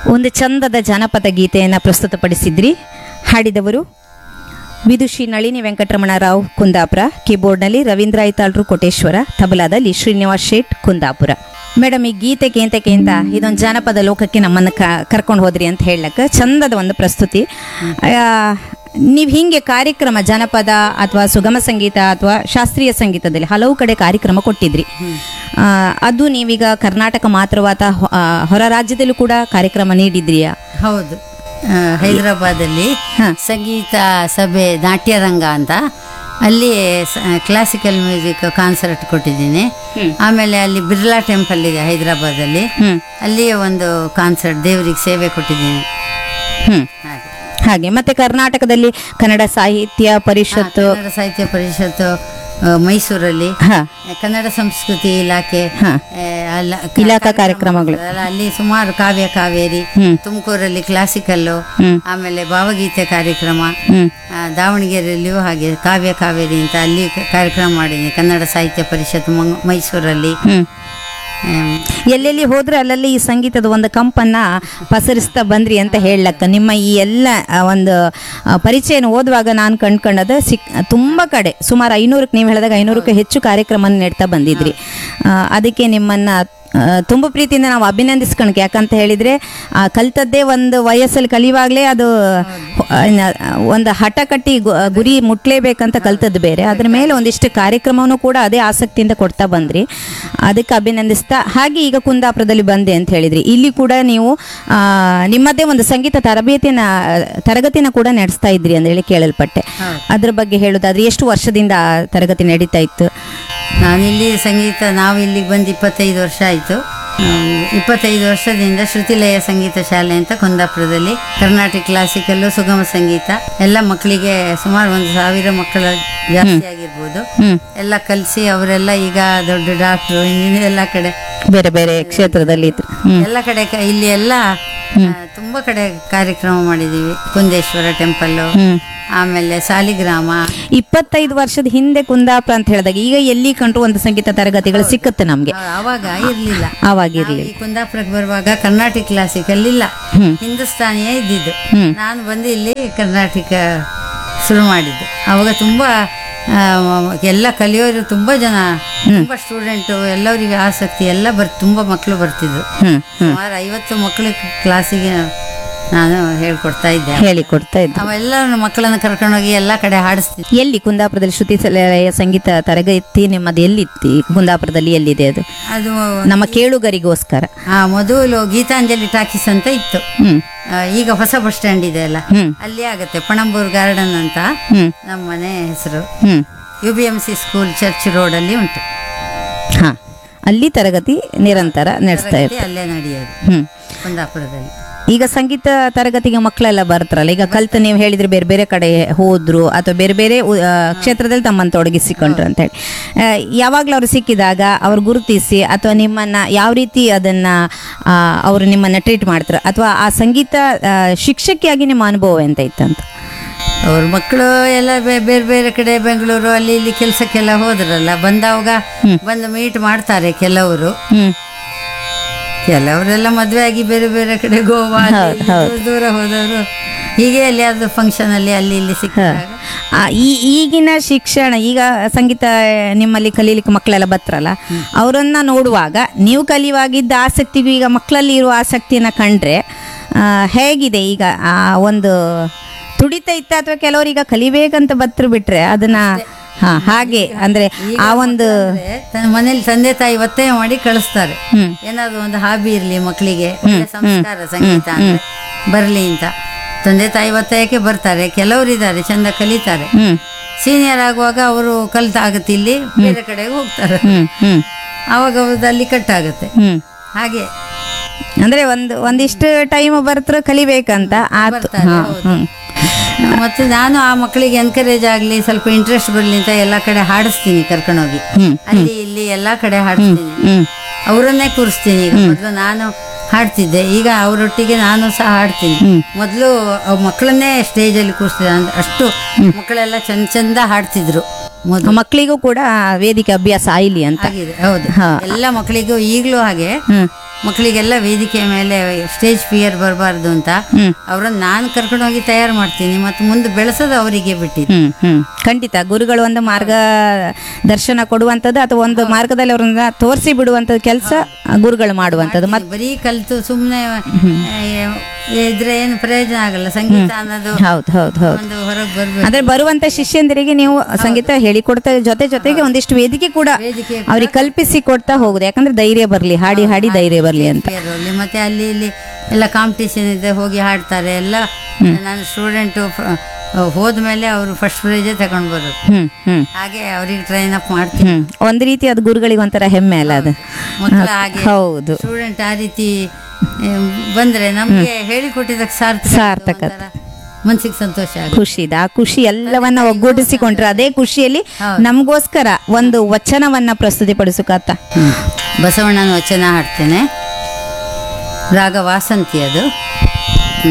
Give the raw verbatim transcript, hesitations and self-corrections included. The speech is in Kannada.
ಒಂದು ಚಂದದ ಜಾನಪದ ಗೀತೆಯನ್ನು ಪ್ರಸ್ತುತಪಡಿಸಿದ್ರಿ. ಹಾಡಿದವರು ವಿದುಷಿ ನಳಿನಿ ವೆಂಕಟರಮಣ ರಾವ್ ಕುಂದಾಪುರ, ಕೀಬೋರ್ಡ್ನಲ್ಲಿ ರವೀಂದ್ರ ಐತಾಳ್ರು ಕೋಟೇಶ್ವರ, ತಬಲಾದಲ್ಲಿ ಶ್ರೀನಿವಾಸ್ ಶೇಟ್ ಕುಂದಾಪುರ. ಮೇಡಮ್, ಈ ಗೀತೆ ಕೇಂತಕ್ಕೆ ಅಂತ ಇದೊಂದು ಜಾನಪದ ಲೋಕಕ್ಕೆ ನಮ್ಮನ್ನು ಕರ್ಕೊಂಡು ಹೋದ್ರಿ ಅಂತ ಹೇಳಕ್ಕೆ ಚಂದದ ಒಂದು ಪ್ರಸ್ತುತಿ. ನೀವು ಹೀಗೆ ಕಾರ್ಯಕ್ರಮ ಜಾನಪದ ಅಥವಾ ಸುಗಮ ಸಂಗೀತ ಅಥವಾ ಶಾಸ್ತ್ರೀಯ ಸಂಗೀತದಲ್ಲಿ ಹಲವು ಕಡೆ ಕಾರ್ಯಕ್ರಮ ಕೊಟ್ಟಿದ್ರಿ. ಅದು ನೀವೀಗ ಕರ್ನಾಟಕ ಮಾತ್ರವಾದ ಹೊರ ರಾಜ್ಯದಲ್ಲೂ ಕೂಡ ಕಾರ್ಯಕ್ರಮ ನೀಡಿದ್ರಿಯಾ? ಹೌದು, ಹೈದರಾಬಾದಲ್ಲಿ ಸಂಗೀತ ಸಭೆ ನಾಟ್ಯರಂಗ ಅಂತ ಅಲ್ಲಿ ಕ್ಲಾಸಿಕಲ್ ಮ್ಯೂಸಿಕ್ ಕಾನ್ಸರ್ಟ್ ಕೊಟ್ಟಿದ್ದೀನಿ. ಆಮೇಲೆ ಅಲ್ಲಿ ಬಿರ್ಲಾ ಟೆಂಪಲ್ ಇದೆ ಹೈದರಾಬಾದಲ್ಲಿ, ಅಲ್ಲಿ ಒಂದು ಕಾನ್ಸರ್ಟ್ ದೇವರಿಗೆ ಸೇವೆ ಕೊಟ್ಟಿದ್ದೀನಿ. ಹಾಗೆ ಹಾಗೆ ಮತ್ತೆ ಕರ್ನಾಟಕದಲ್ಲಿ ಕನ್ನಡ ಸಾಹಿತ್ಯ ಪರಿಷತ್ತು ಕನ್ನಡ ಸಾಹಿತ್ಯ ಪರಿಷತ್ತು ಮೈಸೂರಲ್ಲಿ, ಕನ್ನಡ ಸಂಸ್ಕೃತಿ ಇಲಾಖೆ ಇಲಾಖಾ ಕಾರ್ಯಕ್ರಮಗಳು, ಅಲ್ಲಿ ಸುಮಾರು ಕಾವ್ಯ ಕಾವೇರಿ, ತುಮಕೂರಲ್ಲಿ ಕ್ಲಾಸಿಕಲ್ಲು, ಆಮೇಲೆ ಭಾವಗೀತೆ ಕಾರ್ಯಕ್ರಮ, ದಾವಣಗೆರೆಯಲ್ಲಿಯೂ ಹಾಗೆ ಕಾವ್ಯ ಕಾವೇರಿ ಅಂತ ಅಲ್ಲಿ ಕಾರ್ಯಕ್ರಮ ಮಾಡಿದ್ದೀನಿ. ಕನ್ನಡ ಸಾಹಿತ್ಯ ಪರಿಷತ್ ಮೈಸೂರಲ್ಲಿ. ಎಲ್ಲೆಲ್ಲಿ ಹೋದ್ರೆ ಅಲ್ಲಲ್ಲಿ ಈ ಸಂಗೀತದ ಒಂದು ಕಂಪನ್ನ ಪಸರಿಸ್ತಾ ಬಂದ್ರಿ ಅಂತ ಹೇಳಕ್ಕ ನಿಮ್ಮ ಈ ಎಲ್ಲ ಒಂದು ಪರಿಚಯನ ಓದುವಾಗ ನಾನು ಕಂಡ್ಕೊಂಡದ ಸಿಕ್ ತುಂಬ ಕಡೆ ಸುಮಾರು ಐನೂರಕ್ಕೆ ನೀವು ಹೇಳಿದಾಗ ಐನೂರಕ್ಕೂ ಹೆಚ್ಚು ಕಾರ್ಯಕ್ರಮ ನೀಡ್ತಾ ಬಂದಿದ್ರಿ. ಅದಕ್ಕೆ ನಿಮ್ಮನ್ನ ತುಂಬ ಪ್ರೀತಿಯಿಂದ ನಾವು ಅಭಿನಂದಿಸ್ಕೊಳಕ್ಕೆ. ಯಾಕಂತ ಹೇಳಿದರೆ ಕಲ್ತದ್ದೇ ಒಂದು ವಯಸ್ಸಲ್ಲಿ ಕಲಿಯುವಾಗಲೇ ಅದು ಒಂದು ಹಠ ಕಟ್ಟಿ ಗುರಿ ಮುಟ್ಲೇಬೇಕಂತ ಕಲ್ತದ್ದು ಬೇರೆ, ಅದ್ರ ಮೇಲೆ ಒಂದಿಷ್ಟು ಕಾರ್ಯಕ್ರಮವನ್ನು ಕೂಡ ಅದೇ ಆಸಕ್ತಿಯಿಂದ ಕೊಡ್ತಾ ಬಂದ್ರಿ. ಅದಕ್ಕೆ ಅಭಿನಂದಿಸ್ತಾ, ಹಾಗೆ ಈಗ ಕುಂದಾಪುರದಲ್ಲಿ ಬಂದೆ ಅಂತ ಹೇಳಿದ್ರಿ, ಇಲ್ಲಿ ಕೂಡ ನೀವು ನಿಮ್ಮದೇ ಒಂದು ಸಂಗೀತ ತರಬೇತಿನ ತರಗತಿನ ಕೂಡ ನಡೆಸ್ತಾ ಇದ್ರಿ ಅಂತ ಹೇಳಿ ಕೇಳಲ್ಪಟ್ಟೆ. ಅದ್ರ ಬಗ್ಗೆ ಹೇಳೋದಾದ್ರೆ ಎಷ್ಟು ವರ್ಷದಿಂದ ತರಗತಿ ನಡೀತಾ ಇತ್ತು? ನಾನಿಲ್ಲಿ ಸಂಗೀತ ನಾವು ಇಲ್ಲಿಗೆ ಬಂದು ಇಪ್ಪತ್ತೈದು ವರ್ಷ ಆಯಿತು. ಇಪ್ಪತ್ತೈದು ವರ್ಷದಿಂದ ಶ್ರುತಿಲಯ ಸಂಗೀತ ಶಾಲೆ ಅಂತ ಕುಂದಾಪುರದಲ್ಲಿ ಕರ್ನಾಟಕ ಕ್ಲಾಸಿಕಲ್ಲು ಸುಗಮ ಸಂಗೀತ ಎಲ್ಲ ಮಕ್ಕಳಿಗೆ ಸುಮಾರು ಒಂದು ಸಾವಿರ ಮಕ್ಕಳ ಜಾಸ್ತಿ ಆಗಿರ್ಬೋದು ಎಲ್ಲ ಕಲಿಸಿ ಅವರೆಲ್ಲ ಈಗ ದೊಡ್ಡ ಡಾಕ್ಟ್ರು ಇಂಜಿನಿಯರ್ ಎಲ್ಲ ಕಡೆ ಬೇರೆ ಬೇರೆ ಕ್ಷೇತ್ರದಲ್ಲಿ ಎಲ್ಲ ಕಡೆ ಇಲ್ಲಿ ಎಲ್ಲ ತುಂಬ ಕಡೆ ಕಾರ್ಯಕ್ರಮ ಮಾಡಿದ್ದೀವಿ. ಕುಂದೇಶ್ವರ ಟೆಂಪಲ್ಲು, ಆಮೇಲೆ ಸಾಲಿಗ್ರಾಮ. ಇಪ್ಪತ್ತೈದು ವರ್ಷದ ಹಿಂದೆ ಕುಂದಾಪುರ ಅಂತ ಹೇಳಿದಾಗ ಈಗ ಎಲ್ಲಿ ಕಂಡ್ರು ಒಂದು ಸಂಗೀತ ತರಗತಿಗಳು ಸಿಕ್ಕುತ್ತೆ ನಮ್ಗೆ. ಅವಾಗ ಇರ್ಲಿಲ್ಲ, ಅವಾಗ ಇರ್ಲಿಲ್ಲ. ಕುಂದಾಪುರಕ್ಕೆ ಬರುವಾಗ ಕರ್ನಾಟಕ ಕ್ಲಾಸಿಕಲ್ ಇಲ್ಲ, ಹಿಂದೂಸ್ತಾನಿಯೇ ಇದ್ದಿದ್ದು. ನಾನು ಬಂದು ಇಲ್ಲಿ ಕರ್ನಾಟಕ ಶುರು ಮಾಡಿದ್ದು. ಅವಾಗ ತುಂಬಾ ಎಲ್ಲ ಕಲಿಯೋರು ತುಂಬಾ ಜನ, ತುಂಬಾ ಸ್ಟೂಡೆಂಟು, ಎಲ್ಲರಿಗೆ ಆಸಕ್ತಿ ಎಲ್ಲ ಬರ್ ತುಂಬಾ ಮಕ್ಕಳು ಬರ್ತಿದ್ರು. ಸುಮಾರು ಐವತ್ತು ಮಕ್ಕಳು ಕ್ಲಾಸಿಗೆ ನಾನು ಹೇಳ್ಕೊಡ್ತಾ ಇದ್ದೆ, ಹೇಳಿಕೊಡ್ತಾ ಇದ್ದೆ. ಅವೆಲ್ಲ ಮಕ್ಕಳನ್ನ ಕರ್ಕೊಂಡೋಗಿ ಎಲ್ಲ ಕಡೆ ಹಾಡಿಸ್ತಿದ್ದೆ. ಎಲ್ಲಿ ಕುಂದಾಪುರದಲ್ಲಿ ಶ್ರುತಿ ಸಂಗೀತ ತರಗತಿ ನಿಮ್ಮದು ಎಲ್ಲಿತ್ತು? ಕುಂದಾಪುರದಲ್ಲಿ ಎಲ್ಲಿದೆ ಅದು? ಅದು ನಮ್ಮ ಕೇಳುಗರಿಗೋಸ್ಕರ. ಹಾ, ಮೊದಲು ಗೀತಾಂಜಲಿ ಟಾಕೀಸ್ ಅಂತ ಇತ್ತು, ಈಗ ಹೊಸ ಬಸ್ ಸ್ಟ್ಯಾಂಡ್ ಇದೆ ಅಲ್ಲ, ಅಲ್ಲಿ ಆಗತ್ತೆ. ಪಣಂಬೂರ್ ಗಾರ್ಡನ್ ಅಂತ ನಮ್ಮ ಮನೆ ಹೆಸರು. You B M C school church road ಅಲ್ಲಿ ಉಂಟು. ಹಾ, ಅಲ್ಲಿ ತರಗತಿ ನಿರಂತರ ನಡೆಸ್ತಾ ಇರ್ತೀವಿ, ಅಲ್ಲೇ ನಡೆಯೋದು ಕುಂದಾಪುರದಲ್ಲಿ. ಈಗ ಸಂಗೀತ ತರಗತಿಗೆ ಮಕ್ಕಳೆಲ್ಲ ಬರ್ತಾರಲ್ಲ, ಈಗ ಕಲ್ತು ನೀವು ಹೇಳಿದ್ರೆ ಬೇರೆ ಬೇರೆ ಕಡೆ ಹೋದ್ರು ಅಥವಾ ಬೇರೆ ಬೇರೆ ಕ್ಷೇತ್ರದಲ್ಲಿ ತಮ್ಮನ್ನು ತೊಡಗಿಸಿಕೊಂಡ್ರು ಅಂತ ಹೇಳಿ, ಯಾವಾಗಲೂ ಅವ್ರು ಸಿಕ್ಕಿದಾಗ ಅವ್ರು ಗುರುತಿಸಿ ಅಥವಾ ನಿಮ್ಮನ್ನ ಯಾವ ರೀತಿ ಅದನ್ನ ಅವರು ನಿಮ್ಮನ್ನ ಟ್ರೀಟ್ ಮಾಡ್ತಾರೆ, ಅಥವಾ ಆ ಸಂಗೀತ ಶಿಕ್ಷಕಿಯಾಗಿ ನಿಮ್ಮ ಅನುಭವ ಎಂತ ಇತ್ತಂತ? ಅವ್ರ ಮಕ್ಕಳು ಎಲ್ಲ ಬೇರೆ ಬೇರೆ ಕಡೆ ಬೆಂಗಳೂರು ಅಲ್ಲಿ ಇಲ್ಲಿ ಕೆಲಸಕ್ಕೆಲ್ಲ ಹೋದ್ರಲ್ಲ, ಬಂದವಾಗ ಬಂದು ಮೀಟ್ ಮಾಡ್ತಾರೆ ಕೆಲವರು. ಕೆಲವರೆಲ್ಲ ಮದುವೆ ಆಗಿ ಬೇರೆ ಬೇರೆ ಕಡೆ ಗೋವಾ ದೂರ ಹೋದವರು ಹೀಗೆ ಅಲ್ಲಿ ಅದು ಫಂಕ್ಷನ್ ಅಲ್ಲಿ ಅಲ್ಲಿ ಇಲ್ಲಿ ಸಿಕ್ಕಾಗ ಈ ಈಗಿನ ಶಿಕ್ಷಣ, ಈಗ ಸಂಗೀತ ನಿಮ್ಮಲ್ಲಿ ಕಲೀಲಿಕ್ಕೆ ಮಕ್ಕಳೆಲ್ಲ ಬರ್ತಾರಲ್ಲ, ಅವರನ್ನ ನೋಡುವಾಗ ನೀವು ಕಲಿಯುವಾಗಿದ್ದ ಆಸಕ್ತಿಗೂ ಈಗ ಮಕ್ಕಳಲ್ಲಿ ಇರುವ ಆಸಕ್ತಿಯನ್ನ ಕಂಡ್ರೆ ಹೇಗಿದೆ? ಈಗ ಆ ಒಂದು ತುಡಿತ ಇತ್ತ ಅಥವಾ ಕೆಲವರೀಗ ಕಲಿಬೇಕಂತ ಬತ್ರು ಬಿಟ್ರೆ ಅದನ್ನ ಹಾ ಹಾಗೆ ಅಂದ್ರೆ ಆ ಒಂದು ಮನೇಲಿ ತಂದೆ ತಾಯಿ ಒತ್ತಾಯ ಮಾಡಿ ಕಳಿಸ್ತಾರೆ, ಏನಾದ್ರು ಒಂದು ಹಾಬಿ ಇರ್ಲಿ ಮಕ್ಕಳಿಗೆ, ಒಳ್ಳೆ ಸಂಸ್ಕಾರ ಸಂಗೀತ ಅಂದ್ರೆ ಬರ್ಲಿ ಅಂತ ತಂದೆ ತಾಯಿ ಒತ್ತಾಯಕ್ಕೆ ಬರ್ತಾರೆ. ಕೆಲವರು ಇದ್ದಾರೆ ಚಂದ ಕಲಿತಾರೆ, ಸೀನಿಯರ್ ಆಗುವಾಗ ಅವರು ಕಲಿತಾಗತ್ತೆ, ಇಲ್ಲಿ ಬೇರೆ ಕಡೆಗೆ ಹೋಗ್ತಾರೆ, ಅವಾಗ ಅವ್ರದ್ದು ಅಲ್ಲಿ ಕಟ್ಟಾಗತ್ತೆ. ಹಾಗೆ ಅಂದ್ರೆ ಒಂದು ಒಂದಿಷ್ಟು ಟೈಮ್ ಬರ್ತಾರೆ ಕಲಿಬೇಕಂತ ಆತು. ಮತ್ತೆ ನಾನು ಆ ಮಕ್ಕಳಿಗೆ ಎನ್ಕರೇಜ್ ಆಗ್ಲಿ, ಸ್ವಲ್ಪ ಇಂಟ್ರೆಸ್ಟ್ ಬರ್ಲಿ ಅಂತ ಎಲ್ಲಾ ಕಡೆ ಹಾಡಿಸ್ತೀನಿ, ಕರ್ಕೊಂಡೋಗಿ ಅಲ್ಲಿ ಇಲ್ಲಿ ಎಲ್ಲಾ ಕಡೆ ಹಾಡಿಸ್ತೀನಿ, ಅವರನ್ನೇ ಕೂರಿಸ್ತೀನಿ. ಈಗ ಮೊದಲು ನಾನು ಹಾಡ್ತಿದ್ದೆ, ಈಗ ಅವರೊಟ್ಟಿಗೆ ನಾನು ಸಹ ಹಾಡ್ತೀನಿ. ಮೊದಲು ಮಕ್ಕಳನ್ನೇ ಸ್ಟೇಜ್ ಅಲ್ಲಿ ಕೂರಿಸ್ತಿದ್ದೆ, ಅಷ್ಟು ಮಕ್ಕಳೆಲ್ಲ ಚಂದ ಚಂದ ಹಾಡ್ತಿದ್ರು. ಮಕ್ಕಳಿಗೂ ಕೂಡ ವೇದಿಕೆ ಅಭ್ಯಾಸ ಆಯ್ಲಿ ಅಂತ ಆಗಿದೆ. ಹೌದು, ಎಲ್ಲ ಮಕ್ಕಳಿಗೂ ಈಗಲೂ ಹಾಗೆ ಮಕ್ಕಳಿಗೆಲ್ಲ ವೇದಿಕೆ ಮೇಲೆ ಸ್ಟೇಜ್ ಫಿಯರ್ ಬರಬಾರ್ದು ಅಂತ ಅವ್ರನ್ನ ನಾನು ಕರ್ಕೊಂಡು ಹೋಗಿ ತಯಾರು ಮಾಡ್ತೀನಿ ಮತ್ತು ಮುಂದೆ ಬೆಳೆಸೋದು ಅವರಿಗೆ ಬಿಟ್ಟಿದ್ದು. ಹ್ಮ್ ಹ್ಮ್ ಖಂಡಿತ ಗುರುಗಳು ಒಂದು ಮಾರ್ಗ ದರ್ಶನ ಕೊಡುವಂಥದ್ದು ಅಥವಾ ಒಂದು ಮಾರ್ಗದಲ್ಲಿ ಅವ್ರನ್ನ ತೋರಿಸಿ ಬಿಡುವಂಥದ್ದು ಕೆಲಸ ಗುರುಗಳು ಮಾಡುವಂಥದ್ದು. ಮತ್ತೆ ಬರೀ ಕಲಿತು ಸುಮ್ಮನೆ ಇದ್ರೆ ಏನು ಪ್ರಯೋಜನ ಆಗಲ್ಲ. ಸಂಗೀತ ಅನ್ನೋದು ಹೌದು ಹೌದು ಹೌದು ಒಂದು ಹೊರಗೆ ಬರ್ಬೇಕು. ಅಂದ್ರೆ ಬರುವಂತ ಶಿಷ್ಯಂದರಿಗೆ ನೀವು ಸಂಗೀತ ಹೇಳಿಕೊಡ್ತಾ ಜೊತೆ ಜೊತೆಗೆ ಒಂದಿಷ್ಟು ವೇದಿಕೆ ಕೂಡ ವೇದಿಕೆ ಅವ್ರಿಗೆ ಕಲ್ಪಿಸಿ ಕೊಡ್ತಾ ಹೋಗುದು, ಯಾಕಂದ್ರೆ ಧೈರ್ಯ ಬರ್ಲಿ, ಹಾಡಿ ಹಾಡಿ ಧೈರ್ಯ ಬರ್ಲಿ ಅಂತ. ಇರಲಿ. ಮತ್ತೆ ಅಲ್ಲಿ ಇಲ್ಲಿ ಎಲ್ಲ ಕಾಂಪಿಟೇಷನ್ ಇದೆ, ಹೋಗಿ ಹಾಡ್ತಾರೆ ಎಲ್ಲ. ನಾನು ಸ್ಟೂಡೆಂಟು ಹೋದ್ಮೇಲೆ ಅವರು ಫಸ್ಟ್ ಪ್ರೈಜೇ ತಗೊಂಡು ಬರೋದು. ಹ್ಮ್ ಹ್ಮ್ ಹಾಗೆ ಅವ್ರಿಗೆ ಟ್ರೈನ್ ಅಪ್ ಮಾಡ್ತೀನಿ. ಹ್ಮ್ ಒಂದ್ ರೀತಿ ಅದು ಗುರುಗಳಿಗೆ ಒಂಥರ ಹೆಮ್ಮೆ ಅಲ್ಲ ಅದು. ಮಕ್ಕಳ ಹಾಗೆ ಹೌದು ಸ್ಟೂಡೆಂಟ್ ಆ ರೀತಿ ಆ, ಬಂದ್ರೆ ನಮ್ಗೆ ಹೇಳಿಕೊಟ್ಟಿದ್ದಕ್ಕೆ ಸಾರ್ಥಕ ಸಾರ್ಥಕತೆ. ಮನ್ಸಿಗೆ ಸಂತೋಷ ಆಗುತ್ತೆ. ಖುಷಿ ಇದೆ. ಆ ಖುಷಿ ಎಲ್ಲವನ್ನ ಒಗ್ಗೂಡಿಸಿಕೊಂಡ್ರೆ ಅದೇ ಖುಷಿಯಲ್ಲಿ ನಮಗೋಸ್ಕರ ಒಂದು ವಚನವನ್ನ ಪ್ರಸ್ತುತಿಪಡಿಸಕತ್ತ. ಬಸವಣ್ಣನ ವಚನ ಹಾಡ್ತೇನೆ. ರಾಗ ವಾಸಂತಿ ಅದು.